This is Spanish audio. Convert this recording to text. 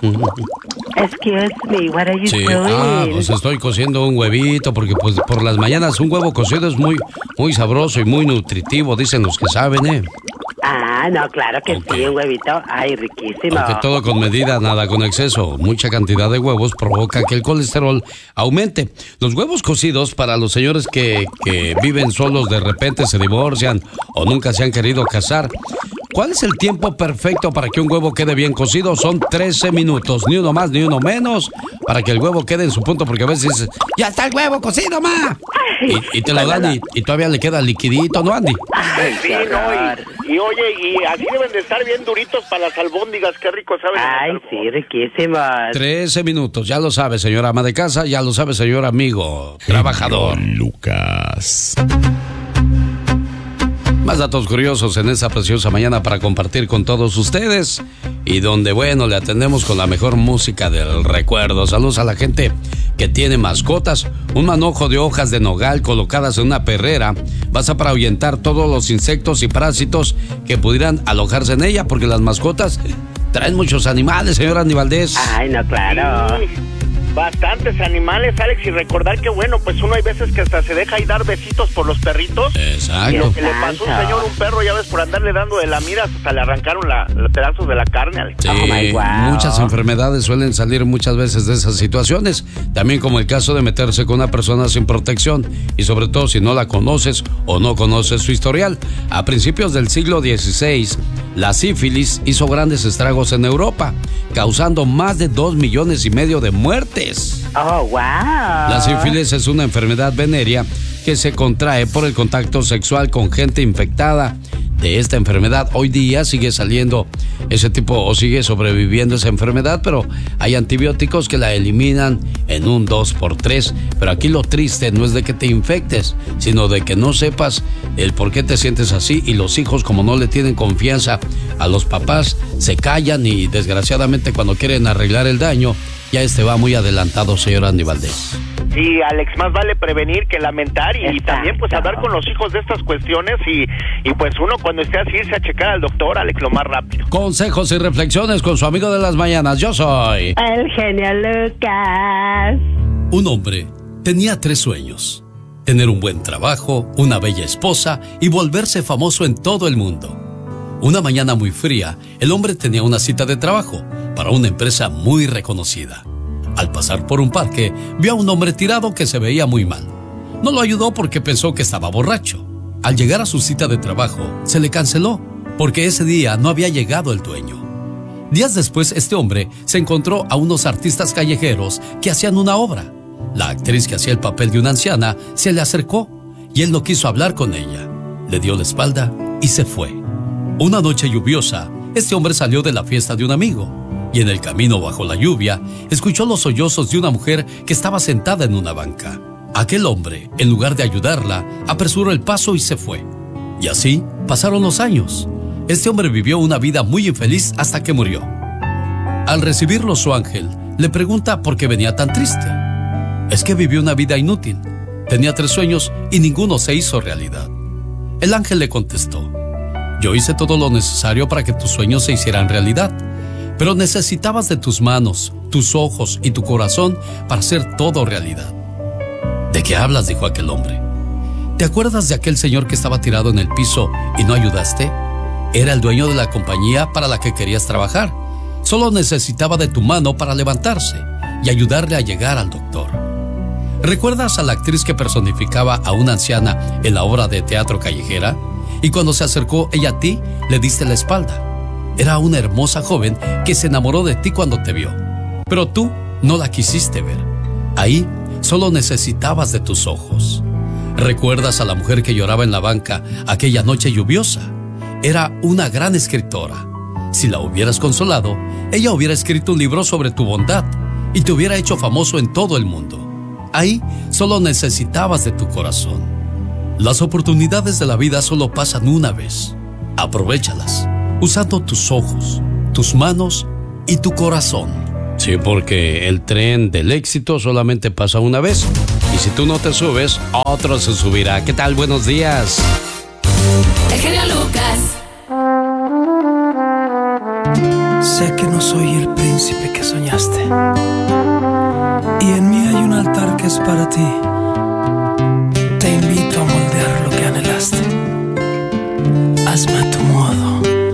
Excuse me, what are you Sí, doing? pues estoy cociendo un huevito porque pues por las mañanas un huevo cocido es muy sabroso y muy nutritivo, dicen los que saben, ¿eh? Ah, no, claro que Ok. sí, un huevito. Ay, riquísimo. Aunque todo con medida, nada con exceso. Mucha cantidad de huevos provoca que el colesterol aumente. Los huevos cocidos, para los señores que viven solos, de repente se divorcian o nunca se han querido casar. ¿Cuál es el tiempo perfecto para que un huevo quede bien cocido? Son 13 minutos, ni uno más ni uno menos, para que el huevo quede en su punto, porque a veces dices, ¡ya está el huevo cocido, ma! Y te lo dan y todavía le queda liquidito, ¿no, Andy? Ay, Sí, qué no, horror. y oye, y así deben de estar bien duritos para las albóndigas, qué rico saben. Ay, sí, riquísimos. 13 minutos, ya lo sabe, señora ama de casa, ya lo sabe, señor amigo, trabajador. Lucas. Más datos curiosos en esta preciosa mañana para compartir con todos ustedes. Y donde, bueno, le atendemos con la mejor música del recuerdo. Saludos a la gente que tiene mascotas. Un manojo de hojas de nogal colocadas en una perrera basta para ahuyentar todos los insectos y parásitos que pudieran alojarse en ella, porque las mascotas traen muchos animales, señor Andy Valdés. Ay, no, claro. Sí, bastantes animales, Alex, y recordar que bueno, pues uno hay veces que hasta se deja ahí dar besitos por los perritos. Y Exacto. lo que le pasó a un señor, un perro, ya ves, por andarle dando de la mira, hasta le arrancaron los pedazos de la carne, Alex. Sí, Oh, my God. muchas enfermedades suelen salir muchas veces de esas situaciones, también como el caso de meterse con una persona sin protección y sobre todo si no la conoces o no conoces su historial. A principios del siglo XVI, la sífilis hizo grandes estragos en Europa, causando más de 2,5 millones de muertes. Oh, wow. La sífilis es una enfermedad venérea que se contrae por el contacto sexual con gente infectada de esta enfermedad. Hoy día sigue saliendo ese tipo o sigue sobreviviendo esa enfermedad, pero hay antibióticos que la eliminan en un 2x3. Pero aquí lo triste no es de que te infectes, sino de que no sepas el por qué te sientes así, y los hijos, como no le tienen confianza a los papás, se callan y desgraciadamente cuando quieren arreglar el daño, ya va muy adelantado, señor Andy Valdés. Sí, Alex, más vale prevenir que lamentar y Exacto. también pues hablar con los hijos de estas cuestiones y pues uno cuando esté así irse a checar al doctor, Alex, lo más rápido. Consejos y reflexiones con su amigo de las mañanas. Yo soy El genio Lucas. un hombre. Tenía 3 sueños: tener un buen trabajo, una bella esposa y volverse famoso en todo el mundo. Una mañana muy fría, el hombre tenía una cita de trabajo para una empresa muy reconocida. Al pasar por un parque, vio a un hombre tirado que se veía muy mal. No lo ayudó porque pensó que estaba borracho. Al llegar a su cita de trabajo, se le canceló porque ese día no había llegado el dueño. Días después, este hombre se encontró a unos artistas callejeros que hacían una obra. La actriz que hacía el papel de una anciana se le acercó y él no quiso hablar con ella. Le dio la espalda y se fue. Una noche lluviosa, este hombre salió de la fiesta de un amigo y en el camino bajo la lluvia escuchó los sollozos de una mujer que estaba sentada en una banca. Aquel hombre, en lugar de ayudarla, apresuró el paso y se fue. Y así pasaron los años. Este hombre vivió una vida muy infeliz hasta que murió. Al recibirlo su ángel, le pregunta por qué venía tan triste. Es que vivió una vida inútil. Tenía 3 sueños y ninguno se hizo realidad. El ángel le contestó: yo hice todo lo necesario para que tus sueños se hicieran realidad, pero necesitabas de tus manos, tus ojos y tu corazón para hacer todo realidad. ¿De qué hablas?, dijo aquel hombre. ¿Te acuerdas de aquel señor que estaba tirado en el piso y no ayudaste? Era el dueño de la compañía para la que querías trabajar. Solo necesitaba de tu mano para levantarse y ayudarle a llegar al doctor. ¿Recuerdas a la actriz que personificaba a una anciana en la obra de teatro callejera? Y cuando se acercó ella a ti, le diste la espalda. Era una hermosa joven que se enamoró de ti cuando te vio, pero tú no la quisiste ver. Ahí solo necesitabas de tus ojos. ¿Recuerdas a la mujer que lloraba en la banca aquella noche lluviosa? Era una gran escritora. Si la hubieras consolado, ella hubiera escrito un libro sobre tu bondad y te hubiera hecho famoso en todo el mundo. Ahí solo necesitabas de tu corazón. Las oportunidades de la vida solo pasan una vez. Aprovéchalas, usando tus ojos, tus manos y tu corazón. Sí, porque el tren del éxito solamente pasa una vez. Y si tú no te subes, otro se subirá. ¿Qué tal? Buenos días. El genio Lucas. Sé que no soy el príncipe que soñé. que es para ti. Te invito a moldear lo que anhelaste. Hazme a tu modo.